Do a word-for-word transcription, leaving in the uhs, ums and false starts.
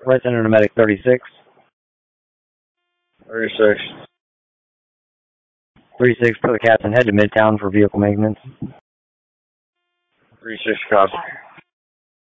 Right Center to Medic thirty-six. thirty-six. thirty-six, put the captain, head to Midtown for vehicle maintenance. thirty-six, copy.